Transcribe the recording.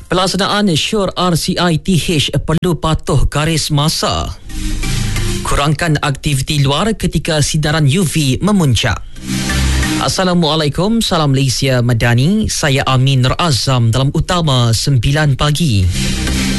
Pelaksanaan syur RCITH perlu patuh garis masa. Kurangkan aktiviti luar ketika sidaran UV memuncak. Assalamualaikum, salam Malaysia Madani. Saya Amin Nur Azam dalam Utama 9 pagi.